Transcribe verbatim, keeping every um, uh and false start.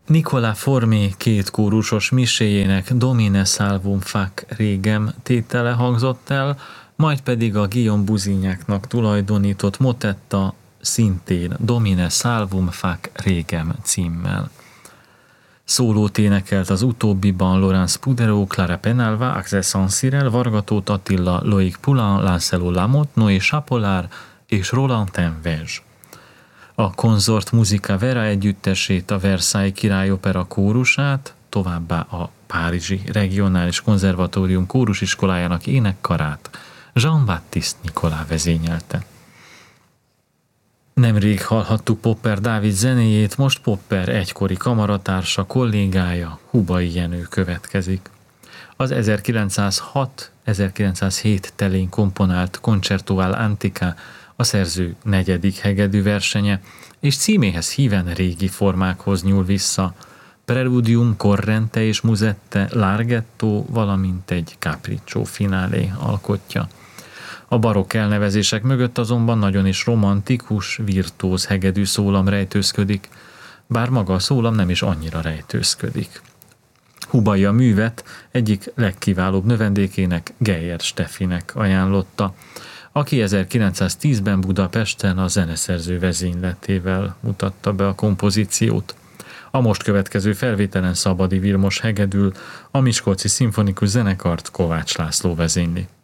Nicola Formé két kórusos miséjének Domine salvum fac regem tétele hangzott el, majd pedig a Guillaume Busignyacnak tulajdonított motetta szintén Domine salvum fac regem címmel. Szólót énekelt az utóbbiban Laurence Poudreau, Clara Penalva, Axel Saint-Cyr, Varga Tóth Attila, Loïc Poulain, Lancelot Lamotte, Noé Chapolard és Roland Tenvege. A Consort Musica Vera együttesét, a Versailles Királyopera kórusát, továbbá a Párizsi Regionális Konzervatórium kórusiskolájának énekkarát Jean-Baptiste Nicolas vezényelte. Nemrég hallhattuk Popper Dávid zenéjét, most Popper egykori kamaratársa, kollégája, Hubay Jenő következik. Az ezerkilencszázhat-ezerkilencszázhét telén komponált Concerto al Antica a szerző negyedik hegedű versenye, és címéhez híven régi formákhoz nyúl vissza, Preludium, Corrente és Musette, Larghetto, valamint egy Capriccio finálé alkotja. A barokk elnevezések mögött azonban nagyon is romantikus, virtuóz hegedű szólam rejtőzködik, bár maga a szólam nem is annyira rejtőzködik. Hubay a művet egyik legkiválóbb növendékének, Geyer Steffinek ajánlotta, aki ezerkilencszáztízben Budapesten a zeneszerző vezényletével mutatta be a kompozíciót. A most következő felvételen Szabadi Vilmos hegedül, a Miskolci Szimfonikus Zenekart Kovács László vezényli.